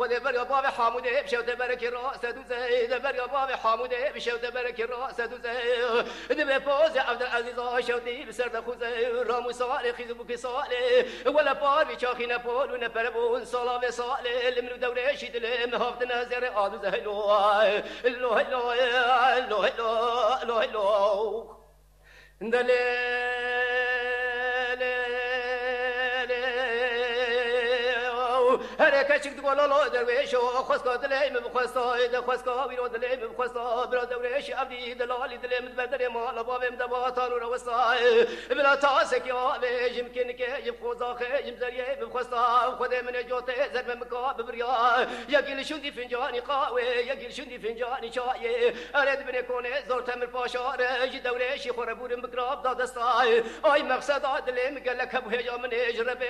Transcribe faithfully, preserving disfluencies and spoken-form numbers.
خود بر یا باب حموده بشوت برک راس دو زید بر یا باب حموده بشوت برک راس دو زید دم فوز عبدالعزیز شوتی بسرد خوزه رامو صالح خیزو بک صالح ولا بار بچاخی نپول و نپربون صلاة صالح لمن دوره شید لم هفت نظر آدو زهلو لو هلو لو هلو لو هلو دلیل هر کچک دو لالا درویش و خواست دلیم بخواستا اید خواست بیرون دلیم بخواستا برا درویش عبدی دلالی دلیم بردر مال بابم دباتان و روستا بلا تاسک یا بیجم کن که جم خوزاخه جم زریه بخواستا خود من جوته زرم مکا ببریا یکیل شدی فنجانی قاوه یکیل شدی فنجانی چایه ارد بنه کنه زور تمر پاشاره جی درویشی خوربورم بکراب دادستا آی مقصد دلیم گلک ابو هجا من اجربه